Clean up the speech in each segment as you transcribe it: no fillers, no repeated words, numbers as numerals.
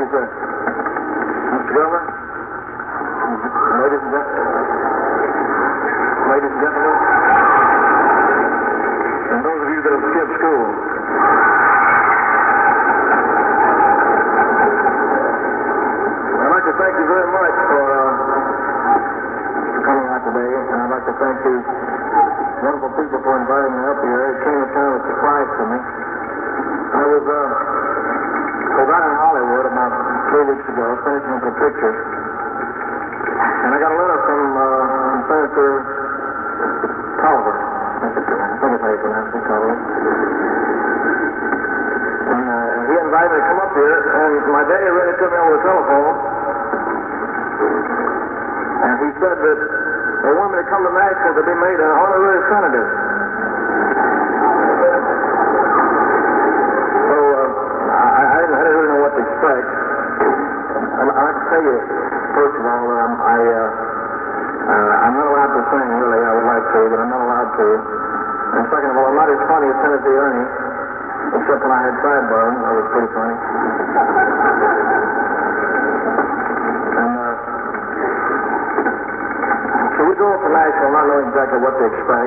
you, sir. Mr. Governor, ladies and gentlemen, and those of you that have skipped school, I'd like to thank you very much for coming out today, and I'd like to thank you wonderful people for inviting me up here. It came as kind of a surprise to me. I was out in Hollywood about 3 weeks ago, finishing up a picture, and I got a letter from Senator Tolliver. I think it's how you pronounce it, Tolliver. And he invited me to come up here, and my daddy read it to me over the telephone, and he said that they wanted me to come to Nashville to be made an honorary senator. So I didn't really know what to expect. I'd like to tell you, first of all, that I'm not allowed to sing, really. I would like to, but I'm not allowed to. And second of all, I'm not as funny as Tennessee Ernie, except when I had sideburns. That was pretty funny. So we go up to Nashville not knowing exactly what to expect.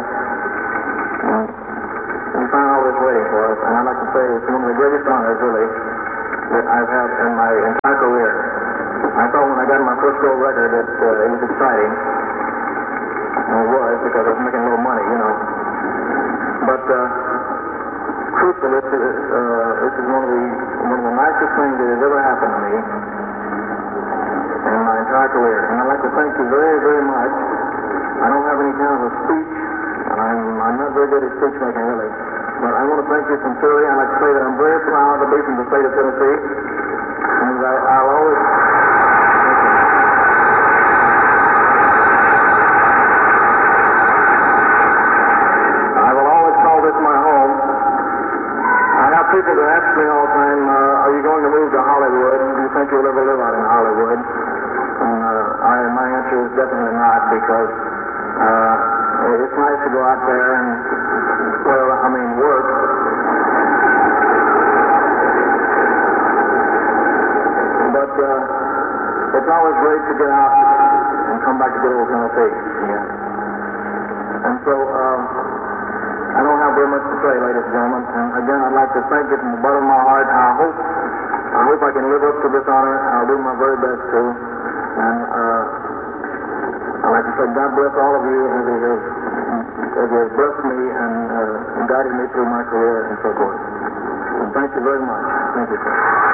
We find all this waiting for us, and I'd like to say it's one of the greatest honors, really, that I've had in my entire career. I thought when I got my first gold record that it was exciting. And it was, because I was making a little money, you know. But truthfully, this is one of the nicest things that has ever happened to me in my entire career. And I'd like to thank you very, very much. I don't have any kind of a speech, and I'm not very good at speech making, really. But I want to thank you sincerely. I'd like to say that I'm very proud to be from the state of Tennessee. And I'll always... I will always call this my home. I have people that ask me all the time, are you going to move to Hollywood? Do you think you'll ever live out in Hollywood? And my answer is definitely not, because it's nice to go out there and, work. But it's always great to get out and come back to good old Tennessee. Yeah. And so I don't have very much to say, ladies and gentlemen. And again, I'd like to thank you from the bottom of my heart. I hope I can live up to this honor. I'll do my very best to. And I'd like to say God bless all of you as He has blessed me and guided me through my career and so forth. And thank you very much. Thank you, sir.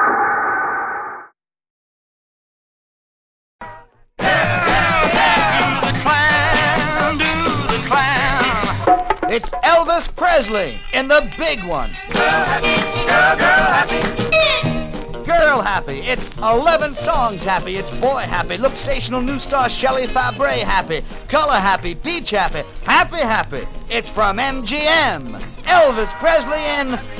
It's Elvis Presley in the big one. Girl happy, girl happy. Girl happy. It's 11 songs happy. It's boy happy. Luxational new star Shelley Fabre happy. Color happy. Beach happy. Happy happy. It's from MGM. Elvis Presley in